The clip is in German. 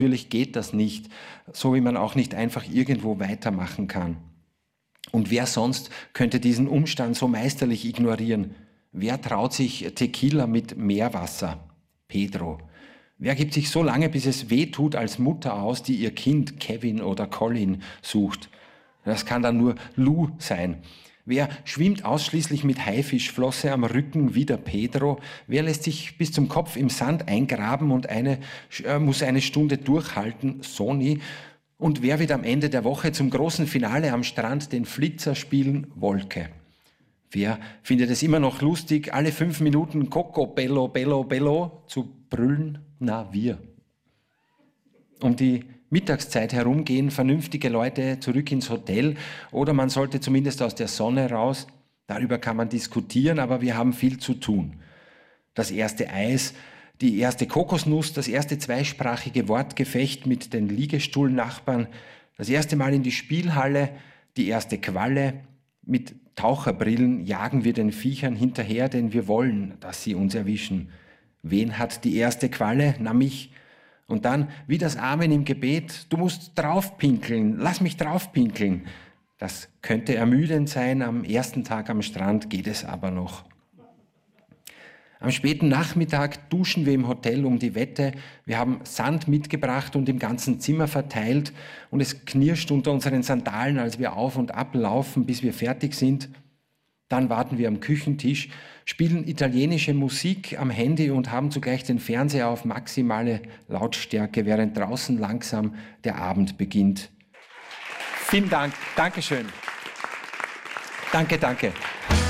Natürlich geht das nicht, so wie man auch nicht einfach irgendwo weitermachen kann. Und wer sonst könnte diesen Umstand so meisterlich ignorieren? Wer traut sich Tequila mit Meerwasser? Pedro. Wer gibt sich so lange, bis es weh tut, als Mutter aus, die ihr Kind Kevin oder Colin sucht? Das kann dann nur Lou sein. Wer schwimmt ausschließlich mit Haifischflosse am Rücken wie der Pedro? Wer lässt sich bis zum Kopf im Sand eingraben und muss eine Stunde durchhalten? Sony. Und wer wird am Ende der Woche zum großen Finale am Strand den Flitzer spielen? Wolke. Wer findet es immer noch lustig, alle 5 Minuten Coco Bello, Bello, Bello zu brüllen? Na, wir. Um die Mittagszeit herum gehen vernünftige Leute zurück ins Hotel oder man sollte zumindest aus der Sonne raus. Darüber kann man diskutieren, aber wir haben viel zu tun. Das erste Eis, die erste Kokosnuss, das erste zweisprachige Wortgefecht mit den Liegestuhlnachbarn, das erste Mal in die Spielhalle, die erste Qualle. Mit Taucherbrillen jagen wir den Viechern hinterher, denn wir wollen, dass sie uns erwischen. Wen hat die erste Qualle? Na, mich. Und dann, wie das Amen im Gebet, du musst draufpinkeln, lass mich draufpinkeln. Das könnte ermüdend sein, am ersten Tag am Strand geht es aber noch. Am späten Nachmittag duschen wir im Hotel um die Wette. Wir haben Sand mitgebracht und im ganzen Zimmer verteilt und es knirscht unter unseren Sandalen, als wir auf und ab laufen, bis wir fertig sind. Dann warten wir am Küchentisch, spielen italienische Musik am Handy und haben zugleich den Fernseher auf maximale Lautstärke, während draußen langsam der Abend beginnt. Vielen Dank. Dankeschön. Danke, danke.